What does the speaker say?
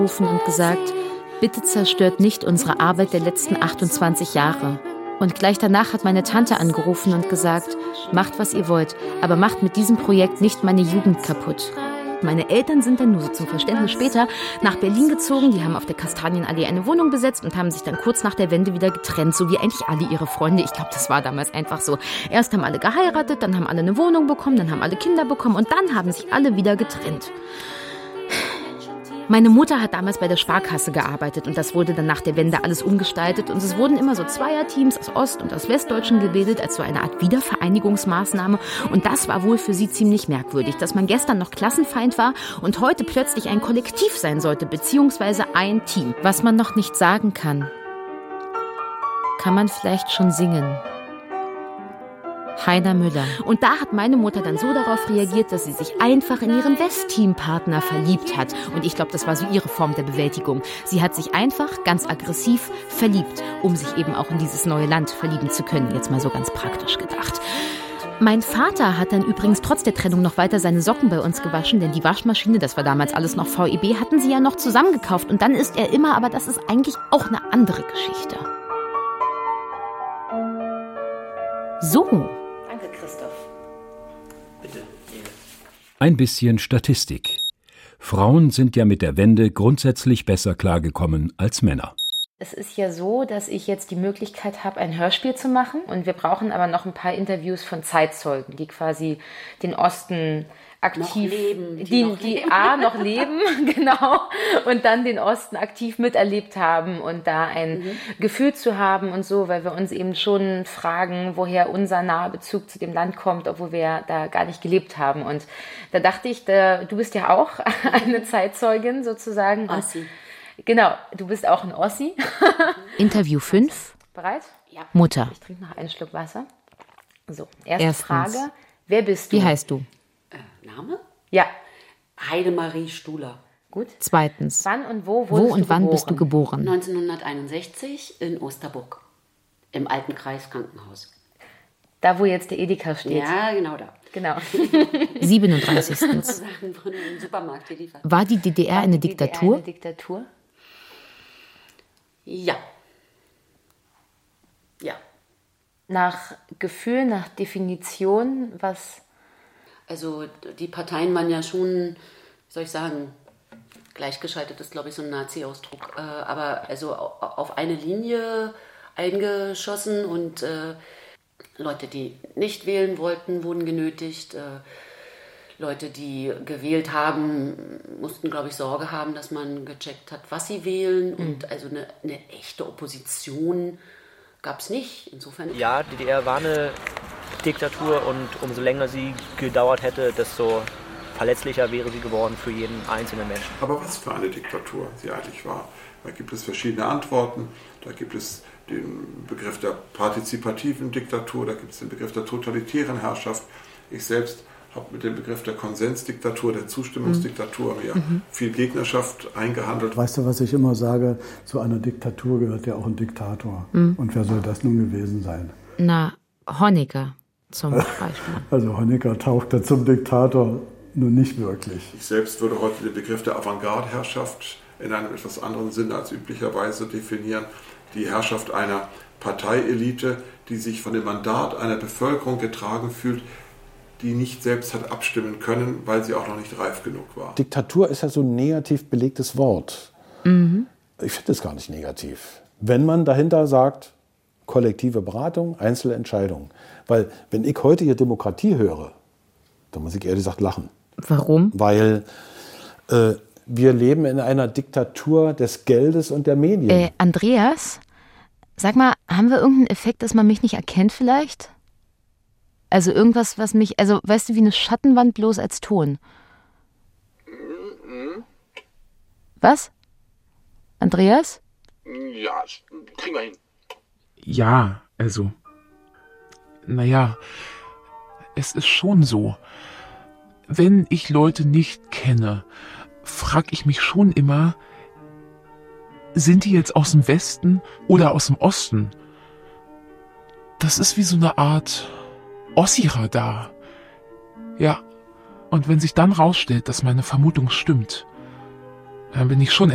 gerufen und gesagt, bitte zerstört nicht unsere Arbeit der letzten 28 Jahre. Und gleich danach hat meine Tante angerufen und gesagt, macht, was ihr wollt, aber macht mit diesem Projekt nicht meine Jugend kaputt. Meine Eltern sind dann nur so zum Verständnis später nach Berlin gezogen. Die haben auf der Kastanienallee eine Wohnung besetzt und haben sich dann kurz nach der Wende wieder getrennt, so wie eigentlich alle ihre Freunde. Ich glaube, das war damals einfach so. Erst haben alle geheiratet, dann haben alle eine Wohnung bekommen, dann haben alle Kinder bekommen und dann haben sich alle wieder getrennt. Meine Mutter hat damals bei der Sparkasse gearbeitet und das wurde dann nach der Wende alles umgestaltet und es wurden immer so Zweierteams aus Ost- und aus Westdeutschen gebildet als so eine Art Wiedervereinigungsmaßnahme und das war wohl für sie ziemlich merkwürdig, dass man gestern noch Klassenfeind war und heute plötzlich ein Kollektiv sein sollte, beziehungsweise ein Team. Was man noch nicht sagen kann man vielleicht schon singen. Heiner Müller. Und da hat meine Mutter dann so darauf reagiert, dass sie sich einfach in ihren Westteam-Partner verliebt hat. Und ich glaube, das war so ihre Form der Bewältigung. Sie hat sich einfach ganz aggressiv verliebt, um sich eben auch in dieses neue Land verlieben zu können. Jetzt mal so ganz praktisch gedacht. Mein Vater hat dann übrigens trotz der Trennung noch weiter seine Socken bei uns gewaschen, denn die Waschmaschine, das war damals alles noch VEB, hatten sie ja noch zusammengekauft. Und dann ist er immer, aber das ist eigentlich auch eine andere Geschichte. So. Danke, Christoph. Bitte. Ein bisschen Statistik. Frauen sind ja mit der Wende grundsätzlich besser klargekommen als Männer. Es ist ja so, dass ich jetzt die Möglichkeit habe, ein Hörspiel zu machen. Und wir brauchen aber noch ein paar Interviews von Zeitzeugen, die quasi den Osten aktiv, noch leben, genau, und dann den Osten aktiv miterlebt haben und da ein Gefühl zu haben und so, weil wir uns eben schon fragen, woher unser naher Bezug zu dem Land kommt, obwohl wir da gar nicht gelebt haben. Und da dachte ich, du bist ja auch eine Zeitzeugin sozusagen. Ossi. Genau, du bist auch ein Ossi. Interview 5. Bereit? Ja. Mutter. Ich trinke noch einen Schluck Wasser. So, erste Frage. Wer bist du? Wie heißt du? Name? Ja. Heidemarie Stuhler. Gut. Zweitens. Wann und wo wann bist du geboren? 1961 in Osterburg. Im alten Kreiskrankenhaus. Da, wo jetzt der Edeka steht. Ja, genau da. Genau. 37. Sachen von einem Supermarkt geliefert. War die DDR eine Diktatur? Eine Diktatur? Ja. Ja. Nach Gefühl, nach Definition, was... Also die Parteien waren ja schon, wie soll ich sagen, gleichgeschaltet ist, glaube ich, so ein Nazi-Ausdruck. Aber also auf eine Linie eingeschossen und Leute, die nicht wählen wollten, wurden genötigt. Leute, die gewählt haben, mussten, glaube ich, Sorge haben, dass man gecheckt hat, was sie wählen. Und also eine echte Opposition gab es nicht. Insofern. Ja, die DDR war eine Diktatur und umso länger sie gedauert hätte, desto verletzlicher wäre sie geworden für jeden einzelnen Menschen. Aber was für eine Diktatur sie eigentlich war. Da gibt es verschiedene Antworten. Da gibt es den Begriff der partizipativen Diktatur, da gibt es den Begriff der totalitären Herrschaft. Ich selbst habe mit dem Begriff der Konsensdiktatur, der Zustimmungsdiktatur mir viel Gegnerschaft eingehandelt. Weißt du, was ich immer sage? Zu einer Diktatur gehört ja auch ein Diktator. Und wer soll das nun gewesen sein? Na, Honecker zum Beispiel. Also Honecker tauchte zum Diktator nun nicht wirklich. Ich selbst würde heute den Begriff der Avantgarde-Herrschaft in einem etwas anderen Sinne als üblicherweise definieren. Die Herrschaft einer Parteielite, die sich von dem Mandat einer Bevölkerung getragen fühlt, die nicht selbst hat abstimmen können, weil sie auch noch nicht reif genug war. Diktatur ist ja so ein negativ belegtes Wort. Ich finde es gar nicht negativ. Wenn man dahinter sagt, kollektive Beratung, Einzelentscheidung. Weil wenn ich heute hier Demokratie höre, dann muss ich ehrlich gesagt lachen. Warum? Weil wir leben in einer Diktatur des Geldes und der Medien. Andreas, sag mal, haben wir irgendeinen Effekt, dass man mich nicht erkennt vielleicht? Also irgendwas, was mich, also weißt du, wie eine Schattenwand bloß als Ton. Was? Andreas? Ja, kriegen wir hin. Ja, also, naja, es ist schon so. Wenn ich Leute nicht kenne, frage ich mich schon immer, sind die jetzt aus dem Westen oder aus dem Osten? Das ist wie so eine Art Ossi-Radar. Ja, und wenn sich dann rausstellt, dass meine Vermutung stimmt, dann bin ich schon